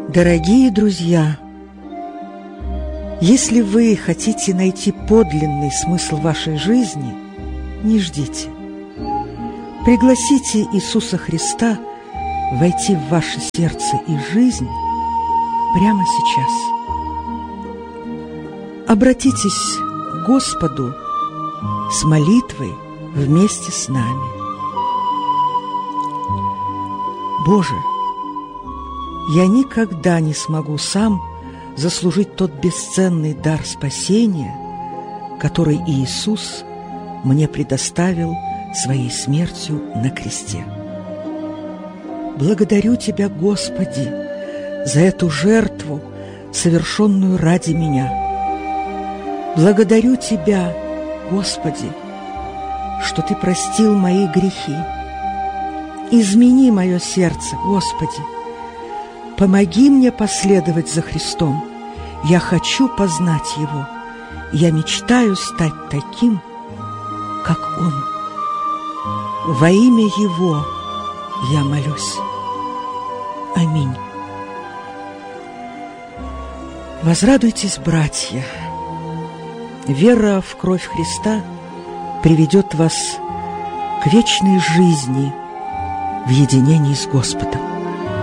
Дорогие друзья, если вы хотите найти подлинный смысл вашей жизни, не ждите. Пригласите Иисуса Христа войти в ваше сердце и жизнь прямо сейчас. Обратитесь к Господу с молитвой вместе с нами. Боже, я никогда не смогу сам заслужить тот бесценный дар спасения, который Иисус мне предоставил своей смертью на кресте. Благодарю Тебя, Господи, за эту жертву, совершенную ради меня. Благодарю Тебя, Господи, что Ты простил мои грехи. Измени мое сердце, Господи. Помоги мне последовать за Христом. Я хочу познать Его. Я мечтаю стать таким, как Он. Во имя Его я молюсь. Аминь. Возрадуйтесь, братья. Вера в кровь Христа приведет вас к вечной жизни в единении с Господом.